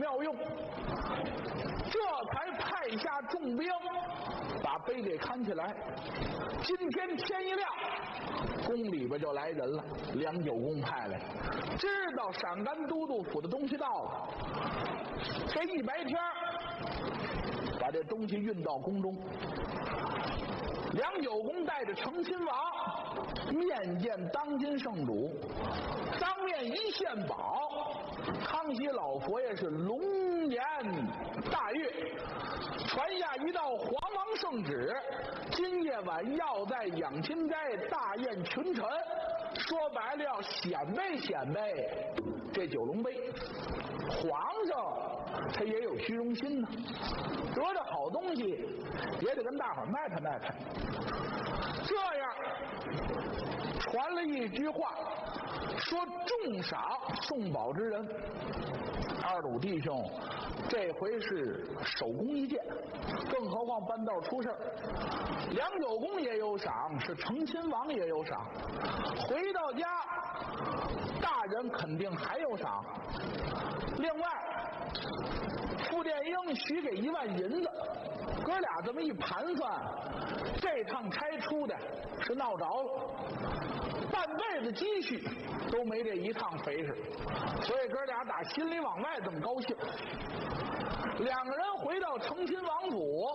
妙用，这才派下重兵把碑给看起来。今天天一亮，宫里边就来人了，梁九公派来，知道陕甘都督府的东西到了，这一白天把这东西运到宫中。梁九公带着成亲王面见当今圣主，当面一献宝，康熙老佛爷是龙颜大悦，传下一道皇王圣旨，今夜晚要在养亲斋大宴群臣，说白了要显摆显摆这九龙杯。皇上他也有虚荣心呢，得着好东西也得跟大伙儿卖拍卖拍。这样传了一句话，说重赏送宝之人。二鲁弟兄这回是首功一件，更何况半道出事儿，梁九公也有赏，是成亲王也有赏，回到家大人肯定还有赏。另外傅殿英许给1万银子，哥俩这么一盘算，这趟差出的是闹着了，半辈子积蓄都没这一趟肥实，所以哥俩打心里往外这么高兴。两个人回到成亲王府，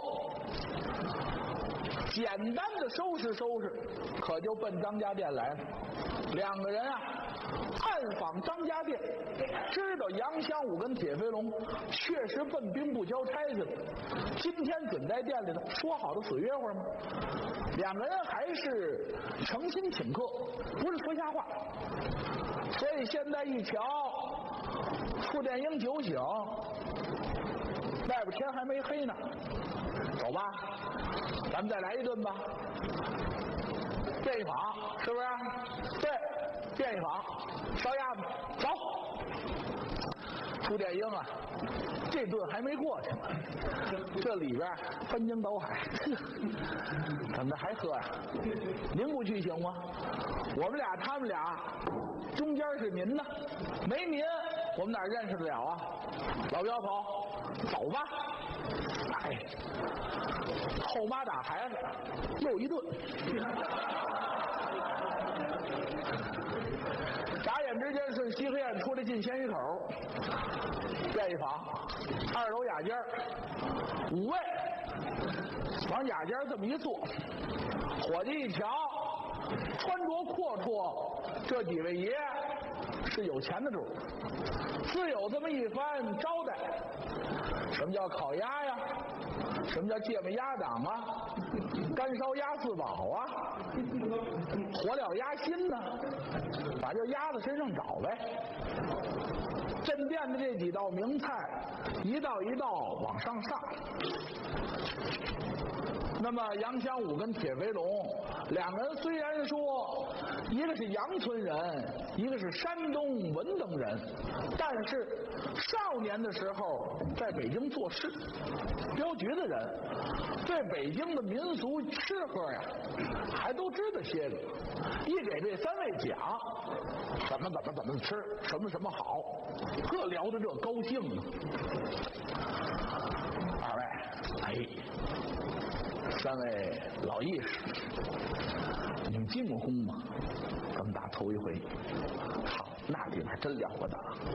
简单的收拾收拾，可就奔张家店来了。两个人啊暗访张家店，知道杨香武跟铁飞龙确实奔兵部交差去了，今天准在店里头，说好的死约会吗？两个人还是诚心请客，不是说瞎话。所以现在一瞧傅殿英酒醒，外边天还没黑呢，走吧，咱们再来一顿吧。变一坊是不是？对，变一坊，烧鸭子，走。傅殿英啊，这顿还没过去呢，这里边翻江倒海，怎么还喝呀？您不去行吗？我们俩他们俩中间是您呢，没您我们哪认识得了啊？老镖头，走吧。哎，后妈打孩子又一顿。眨眼之间顺西河沿出来进鲜鱼口，便一坊2楼雅间，5位往雅间这么一坐，伙计一瞧穿着阔绰，这几位爷是有钱的主，自有这么一番招待。什么叫烤鸭呀？什么叫芥末鸭掌啊？干烧鸭四宝啊？火燎鸭心呢？把这鸭子身上找呗。镇店的这几道名菜，一道一道往上上。那么杨香武跟铁飞龙两个人虽然说一个是阳村人，一个是山东文登人，但是少年的时候在北京做事，镖局的人，对北京的民俗吃喝呀还都知道些个。一给这3位讲怎么吃，什么什么好，各聊得这高兴呢。二位，3位老义士，你们进过宫吗？这么大头一回，好，那地方还真了不得，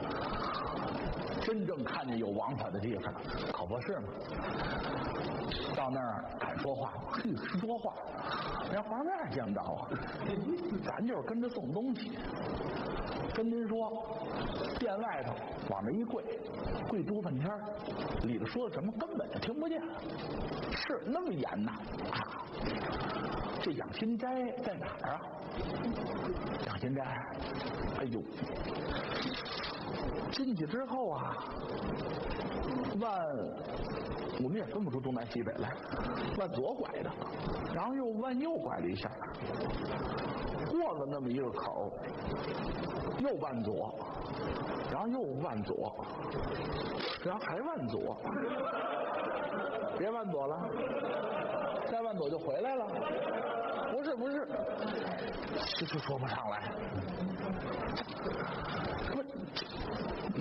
真正看见有王法的地方，可不是吗？到那儿敢说话吗？说话，连皇上也见不着啊！咱就是跟着送东西。跟您说，店外头往那一跪，跪多半天，里头说的什么根本就听不见，是那么严呐！啊，这养心斋在哪儿啊？养心斋，哎呦，进去之后啊，我们也分不出东南西北来，往左拐的，然后又往右拐了一下，过了那么一个口，又往左，然后又往左，然后还往左，别往左了，再往左就回来了。不是，就说不上来。